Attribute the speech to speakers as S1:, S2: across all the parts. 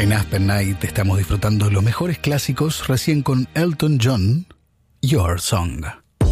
S1: En Aspen Night estamos disfrutando los mejores clásicos recién con Elton John, Your Song.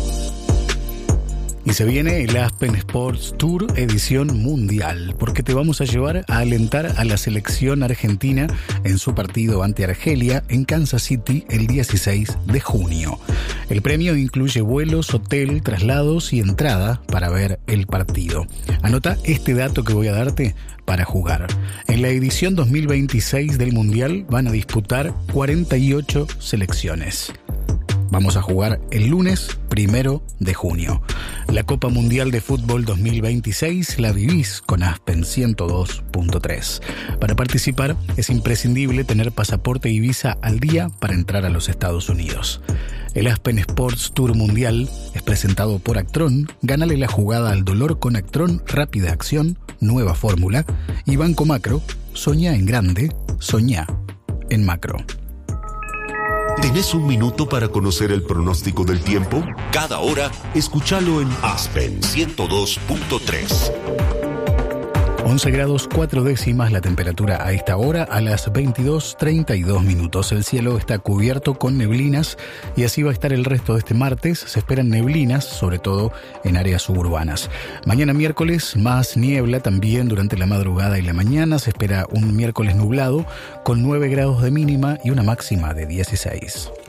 S1: Y se viene el Aspen Sports Tour edición mundial, porque te vamos a llevar a alentar a la selección argentina en su partido ante Argelia en Kansas City el 16 de junio. El premio incluye vuelos, hotel, traslados y entrada para ver el partido. Anota este dato que voy a darte para jugar. En la edición 2026 del Mundial van a disputar 48 selecciones. Vamos a jugar el lunes 1 de junio. La Copa Mundial de Fútbol 2026 la vivís con Aspen 102.3. Para participar es imprescindible tener pasaporte y visa al día para entrar a los Estados Unidos. El Aspen Sports Tour Mundial es presentado por Actron. Gánale la jugada al dolor con Actron, rápida acción, nueva fórmula y Banco Macro. Soñá en grande, soñá en macro.
S2: ¿Tenés un minuto para conocer el pronóstico del tiempo? Cada hora, escúchalo en Aspen 102.3.
S1: 11 grados 4 décimas la temperatura a esta hora, a las 22:32 minutos. El cielo está cubierto con neblinas y así va a estar el resto de este martes. Se esperan neblinas, sobre todo en áreas suburbanas. Mañana miércoles, más niebla también durante la madrugada y la mañana. Se espera un miércoles nublado con 9 grados de mínima y una máxima de 16.